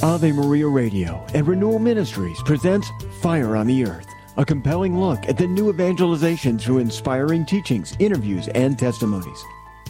Ave Maria Radio and Renewal Ministries presents Fire on the Earth, a compelling look at the new evangelization through inspiring teachings, interviews, and testimonies.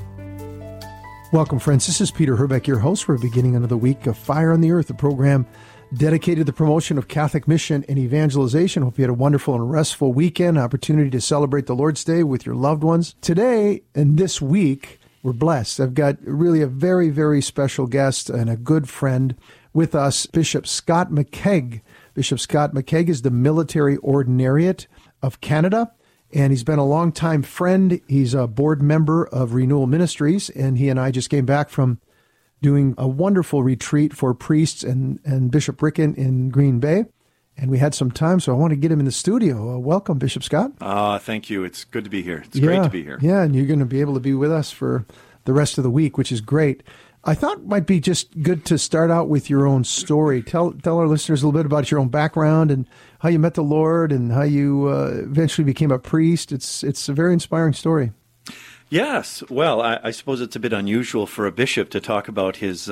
Welcome, friends. This is Peter Herbeck, your host. We're beginning another week of Fire on the Earth, a program dedicated to the promotion of Catholic mission and evangelization. Hope you had a wonderful and restful weekend, opportunity to celebrate the Lord's Day with your loved ones. Today and this week, we're blessed. I've got really a very, very special guest and a good friend with us, Bishop Scott McKeag. Bishop Scott McKeag is the Military Ordinariate of Canada, and he's been a longtime friend. He's a board member of Renewal Ministries, and he and I just came back from doing a wonderful retreat for priests and Bishop Ricken in Green Bay. And we had some time, so I want to get him in the studio. Welcome, Bishop Scott. Thank you. It's good to be here. It's great to be here. Yeah, and you're going to be able to be with us for the rest of the week, which is great. I thought it might be just good to start out with your own story. Tell our listeners a little bit about your own background and how you met the Lord and how you eventually became a priest. It's a very inspiring story. Yes. Well, I suppose it's a bit unusual for a bishop to talk about his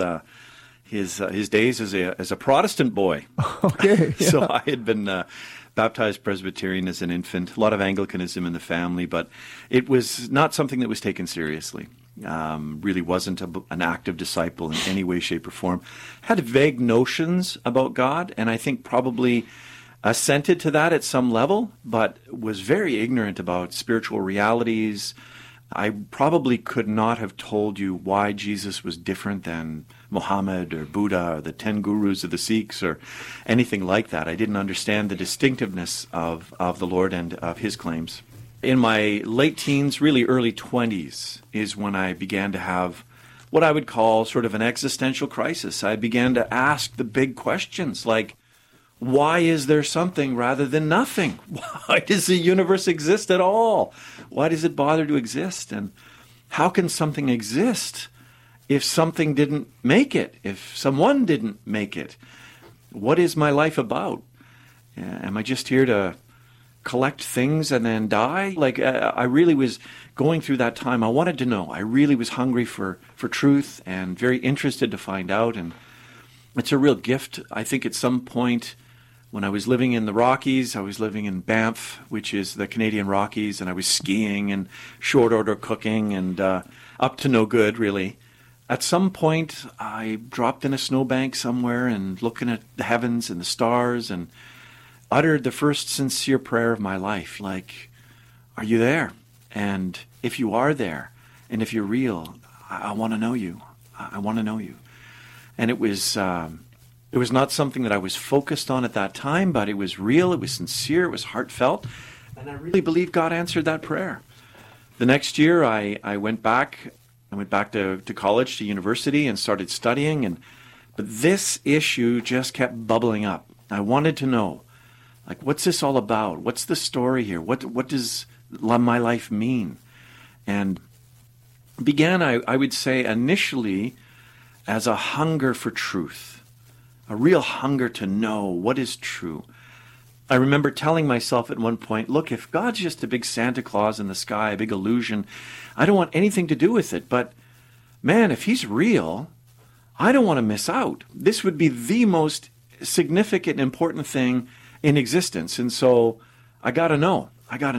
days as a Protestant boy. Okay. Yeah. So I had been baptized Presbyterian as an infant, a lot of Anglicanism in the family, but it was not something that was taken seriously. Really wasn't an active disciple in any way, shape, or form. Had vague notions about God, and I think probably assented to that at some level, but was very ignorant about spiritual realities. I probably could not have told you why Jesus was different than Muhammad or Buddha or the 10 gurus of the Sikhs or anything like that. I didn't understand the distinctiveness of the Lord and of his claims. In my late teens, really early 20s, is when I began to have what I would call sort of an existential crisis. I began to ask the big questions like, why is there something rather than nothing? Why does the universe exist at all? Why does it bother to exist? And how can something exist if something didn't make it, if someone didn't make it? What is my life about? Am I just here to collect things and then die? I really was going through that time. I wanted to know. I really was hungry for truth and very interested to find out. And it's a real gift. I think at some point when I was living in the Rockies, I was living in Banff, which is the Canadian Rockies, and I was skiing and short order cooking and up to no good, really. At some point, I dropped in a snowbank somewhere and looking at the heavens and the stars and uttered the first sincere prayer of my life, like, are you there? And if you are there, and if you're real, I want to know you. I want to know you. And it was not something that I was focused on at that time, but it was real, it was sincere, it was heartfelt, and I really believe God answered that prayer. The next year, I went back to college, to university, and started studying, but this issue just kept bubbling up. I wanted to know, like, what's this all about? What's the story here? What does my life mean? And began, I would say, initially as a hunger for truth, a real hunger to know what is true. I remember telling myself at one point, look, if God's just a big Santa Claus in the sky, a big illusion, I don't want anything to do with it. But man, if he's real, I don't want to miss out. This would be the most significant, important thing in existence. And so I got to know.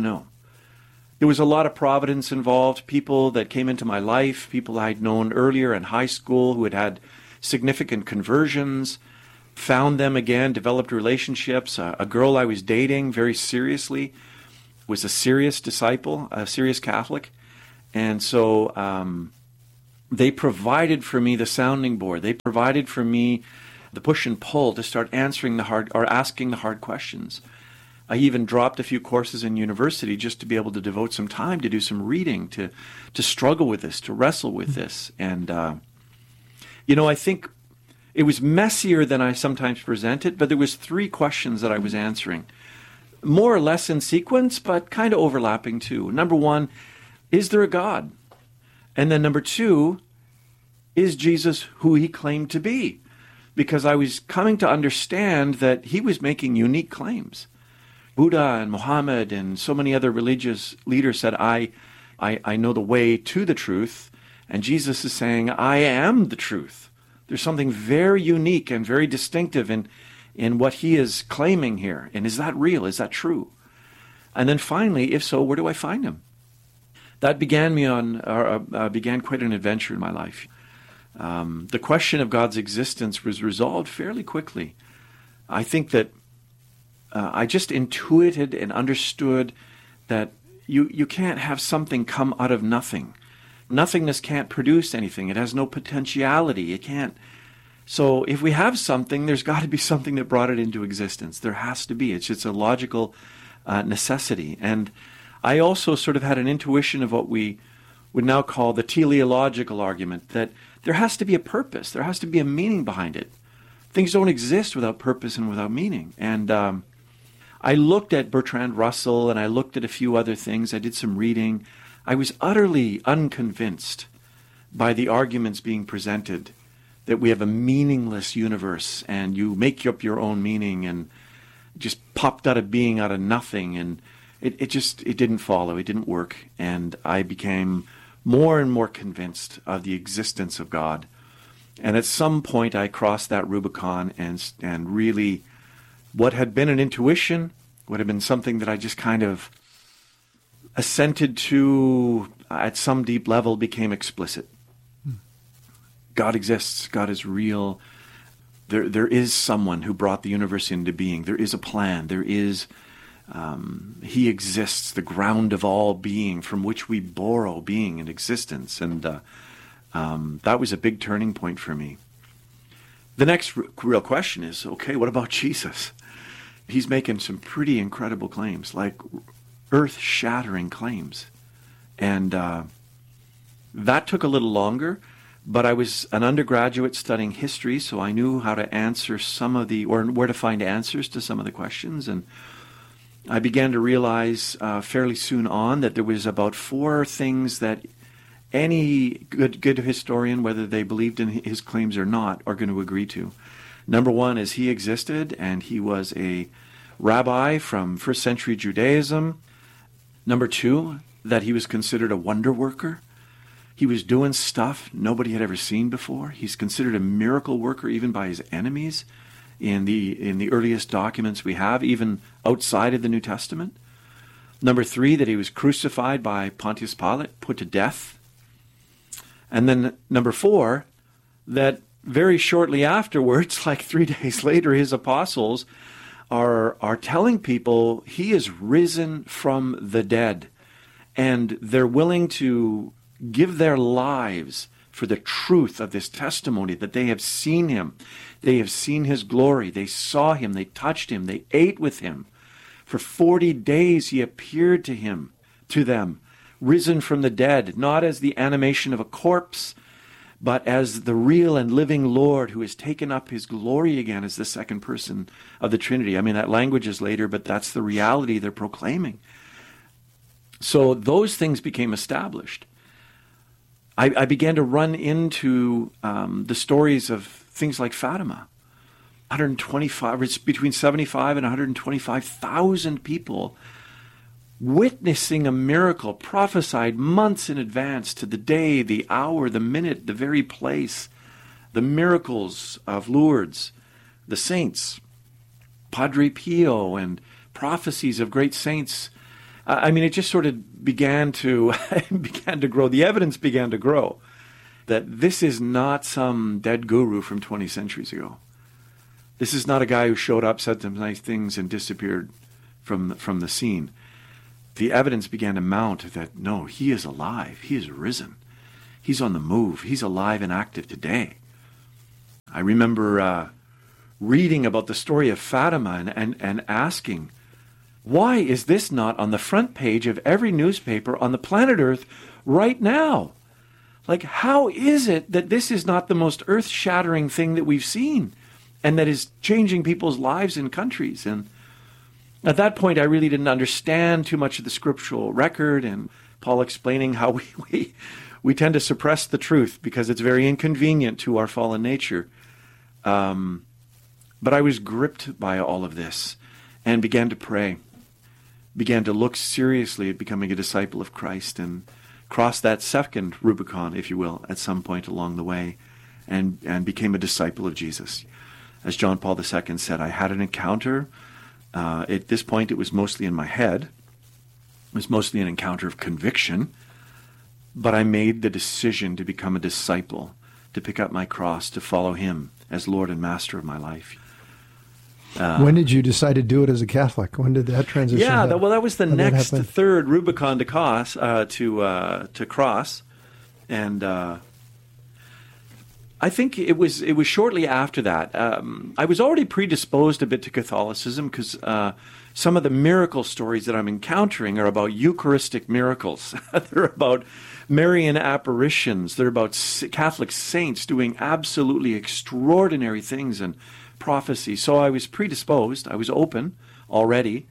There was a lot of providence involved, people that came into my life, people I'd known earlier in high school who had significant conversions, found them again, developed relationships. A girl I was dating very seriously was a serious disciple, a serious Catholic. And so they provided for me the sounding board. They provided for me the push and pull to start asking the hard questions. I even dropped a few courses in university just to be able to devote some time to do some reading, to struggle with this, to wrestle with this. And, I think it was messier than I sometimes present it, but there was 3 questions that I was answering, more or less in sequence, but kind of overlapping too. Number 1, is there a God? And then number 2, is Jesus who he claimed to be? Because I was coming to understand that he was making unique claims. Buddha and Muhammad and so many other religious leaders said, I know the way to the truth. And Jesus is saying, I am the truth There's something very unique and very distinctive in what he is claiming here. And is that real? Is that true? And then finally, if so, where do I find him? That began quite an adventure in my life. The question of God's existence was resolved fairly quickly. I think that I just intuited and understood that you can't have something come out of nothing. Nothingness can't produce anything. It has no potentiality. It can't. So if we have something, there's got to be something that brought it into existence. There has to be. It's just a logical necessity. And I also sort of had an intuition of what we would now call the teleological argument, that there has to be a purpose. There has to be a meaning behind it. Things don't exist without purpose and without meaning. And I looked at Bertrand Russell, and I looked at a few other things. I did some reading. I was utterly unconvinced by the arguments being presented that we have a meaningless universe and you make up your own meaning and just popped out of being out of nothing. And it didn't follow. It didn't work. And I became more and more convinced of the existence of God. And at some point I crossed that Rubicon and really what had been an intuition, what had been something that I just kind of assented to at some deep level, became explicit. God exists. God is real. There is someone who brought the universe into being. There is a plan. There is, he exists, the ground of all being, from which we borrow being and existence. And that was a big turning point for me. The next real question is, okay, what about Jesus? He's making some pretty incredible claims, like earth-shattering claims. And that took a little longer, but I was an undergraduate studying history, so I knew how to answer or where to find answers to some of the questions. And I began to realize fairly soon on that there was about 4 things that any good historian, whether they believed in his claims or not, are going to agree to. Number 1 is he existed, and he was a rabbi from first century Judaism. Number 2, that he was considered a wonder worker. He was doing stuff nobody had ever seen before. He's considered a miracle worker even by his enemies in the earliest documents we have, even outside of the New Testament. Number 3, that he was crucified by Pontius Pilate, put to death. And then number 4, that very shortly afterwards, like 3 days later, his apostles are telling people he is risen from the dead. And they're willing to give their lives for the truth of this testimony that they have seen him. They have seen his glory. They saw him. They touched him. They ate with him. For 40 days he appeared to them, risen from the dead, not as the animation of a corpse, but as the real and living Lord who has taken up his glory again as the second person of the Trinity. I mean, that language is later, but that's the reality they're proclaiming. So those things became established. I began to run into the stories of things like Fatima. 125, it's between 75 and 125,000 people witnessing a miracle prophesied months in advance to the day, the hour, the minute, the very place. The miracles of Lourdes, the saints, Padre Pio, and prophecies of great saints. I mean, it just sort of began to grow. The evidence began to grow that this is not some dead guru from 20 centuries ago. This is not a guy who showed up, said some nice things, and disappeared from the scene. The evidence began to mount that, no, he is alive. He is risen. He's on the move. He's alive and active today. I remember reading about the story of Fatima and asking, why is this not on the front page of every newspaper on the planet Earth right now? Like, how is it that this is not the most earth-shattering thing that we've seen and that is changing people's lives in countries? And at that point, I really didn't understand too much of the scriptural record, and Paul explaining how we tend to suppress the truth because it's very inconvenient to our fallen nature. But I was gripped by all of this and began to pray, began to look seriously at becoming a disciple of Christ, and crossed that second Rubicon, if you will, at some point along the way. and became a disciple of Jesus. As John Paul II said, I had an encounter. At this point, it was mostly in my head. It was mostly an encounter of conviction. But I made the decision to become a disciple, to pick up my cross, to follow him as Lord and Master of my life. When did you decide to do it as a Catholic? When did that transition happen? That was the next third Rubicon to cross. And I think it was shortly after that. I was already predisposed a bit to Catholicism because some of the miracle stories that I'm encountering are about Eucharistic miracles. They're about Marian apparitions. They're about Catholic saints doing absolutely extraordinary things and prophecy. So I was predisposed. I was open already.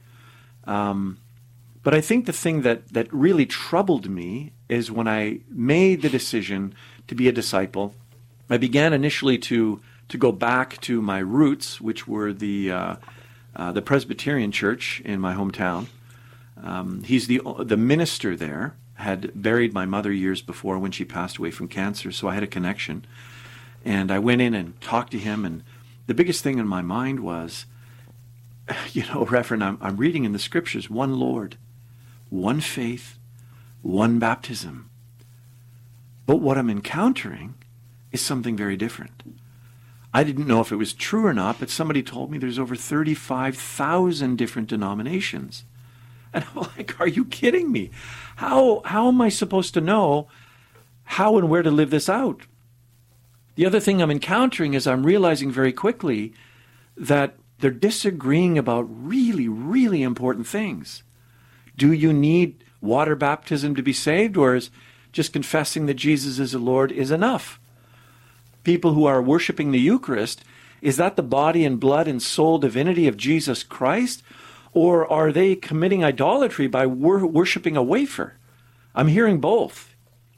But I think the thing that really troubled me is when I made the decision to be a disciple. I began initially to go back to my roots, which were the Presbyterian Church in my hometown. He's the minister there, had buried my mother years before when she passed away from cancer, so I had a connection. And I went in and talked to him, and the biggest thing in my mind was, Reverend, I'm reading in the Scriptures, one Lord, one faith, one baptism. But what I'm encountering is something very different. I didn't know if it was true or not, but somebody told me there's over 35,000 different denominations. And I'm like, are you kidding me? How am I supposed to know how and where to live this out? The other thing I'm encountering is I'm realizing very quickly that they're disagreeing about really, really important things. Do you need water baptism to be saved, or is just confessing that Jesus is the Lord is enough? People who are worshiping the Eucharist, is that the body and blood and soul divinity of Jesus Christ, or are they committing idolatry by worshiping a wafer? I'm hearing both.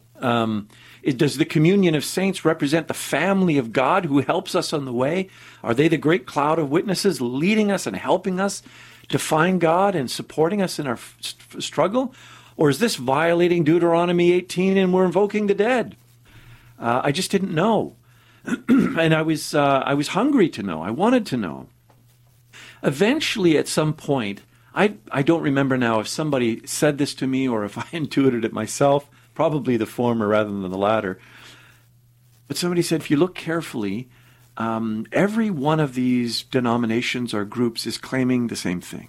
Does the communion of saints represent the family of God who helps us on the way? Are they the great cloud of witnesses leading us and helping us to find God and supporting us in our struggle? Or is this violating Deuteronomy 18 and we're invoking the dead? I just didn't know. And I was hungry to know. I wanted to know. Eventually, at some point, I don't remember now if somebody said this to me or if I intuited it myself, probably the former rather than the latter. But somebody said, if you look carefully, every one of these denominations or groups is claiming the same thing.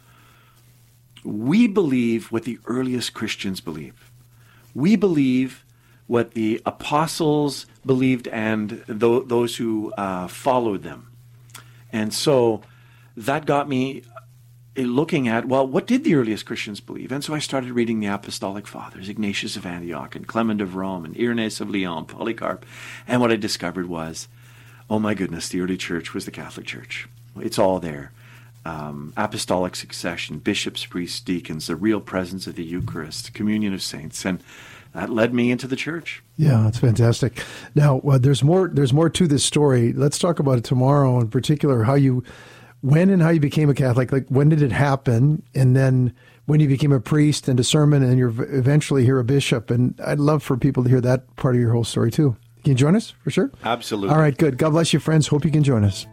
We believe what the earliest Christians believe. We believe what the apostles believed and those who followed them. And so that got me looking at, well, what did the earliest Christians believe? And so I started reading the Apostolic Fathers, Ignatius of Antioch and Clement of Rome and Irenaeus of Lyon, Polycarp. And what I discovered was, oh my goodness, the early church was the Catholic Church. It's all there. Apostolic succession, bishops, priests, deacons, the real presence of the Eucharist, communion of saints. And that led me into the church. Yeah, that's fantastic. Now, there's more to this story. Let's talk about it tomorrow, in particular, when and how you became a Catholic. Like, when did it happen? And then when you became a priest and discernment, and you're eventually here a bishop. And I'd love for people to hear that part of your whole story, too. Can you join us, for sure? Absolutely. All right, good. God bless you, friends. Hope you can join us.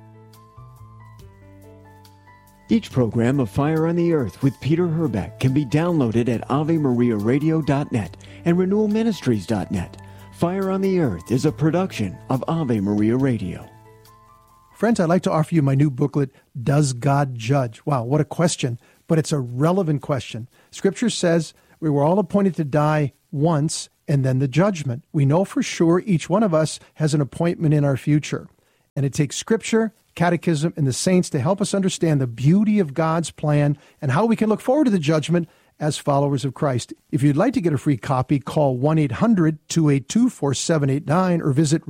Each program of Fire on the Earth with Peter Herbeck can be downloaded at AveMariaRadio.net and RenewalMinistries.net. Fire on the Earth is a production of Ave Maria Radio. Friends, I'd like to offer you my new booklet, Does God Judge? Wow, what a question, but it's a relevant question. Scripture says we were all appointed to die once and then the judgment. We know for sure each one of us has an appointment in our future. And it takes Scripture, Catechism, and the saints to help us understand the beauty of God's plan and how we can look forward to the judgment as followers of Christ. If you'd like to get a free copy, call 1-800-282-4789 or visit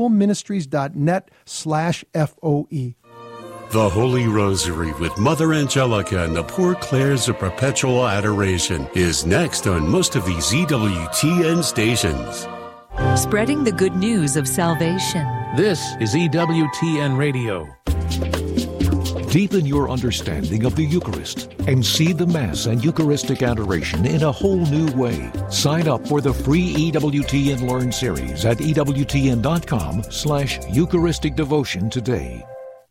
renewalministries.net/FOE. The Holy Rosary with Mother Angelica and the Poor Clares of Perpetual Adoration is next on most of these EWTN stations. Spreading the good news of salvation. This is EWTN Radio. Deepen your understanding of the Eucharist and see the Mass and Eucharistic adoration in a whole new way. Sign up for the free EWTN Learn series at EWTN.com/Eucharistic Devotion today.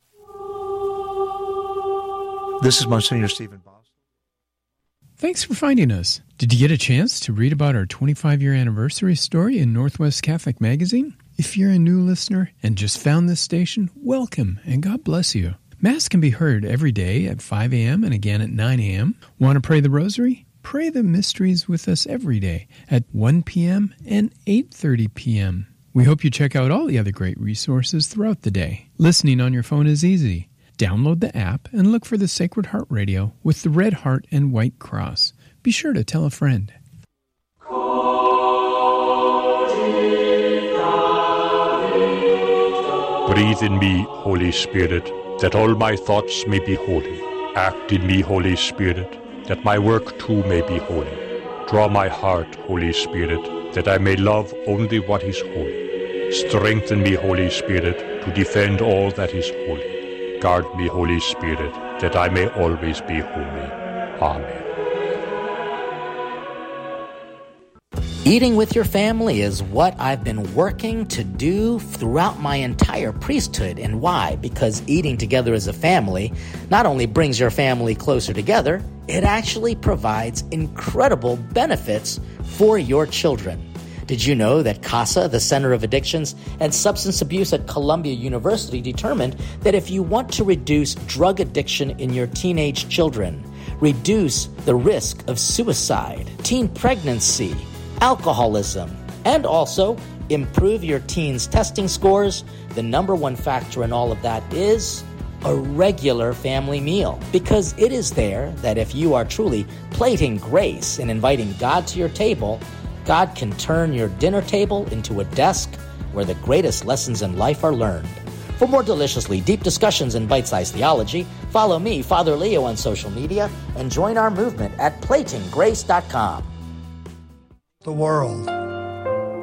This is Monsignor Stephen Boss. Thanks for finding us. Did you get a chance to read about our 25-year anniversary story in Northwest Catholic Magazine? If you're a new listener and just found this station, welcome and God bless you. Mass can be heard every day at 5 a.m. and again at 9 a.m. Want to pray the Rosary? Pray the mysteries with us every day at 1 p.m. and 8:30 p.m. We hope you check out all the other great resources throughout the day. Listening on your phone is easy. Download the app and look for the Sacred Heart Radio with the red heart and white cross. Be sure to tell a friend. Breathe in me, Holy Spirit, that all my thoughts may be holy. Act in me, Holy Spirit, that my work too may be holy. Draw my heart, Holy Spirit, that I may love only what is holy. Strengthen me, Holy Spirit, to defend all that is holy. Guard me, Holy Spirit, that I may always be holy. Amen. Eating with your family is what I've been working to do throughout my entire priesthood. And why? Because eating together as a family not only brings your family closer together, it actually provides incredible benefits for your children. Did you know that CASA, the Center of Addictions and Substance Abuse at Columbia University, determined that if you want to reduce drug addiction in your teenage children, reduce the risk of suicide, teen pregnancy, alcoholism, and also improve your teens' testing scores, the number one factor in all of that is a regular family meal. Because it is there that if you are truly plating grace and inviting God to your table, God can turn your dinner table into a desk where the greatest lessons in life are learned. For more deliciously deep discussions in bite-sized theology, follow me, Father Leo, on social media and join our movement at platinggrace.com. The world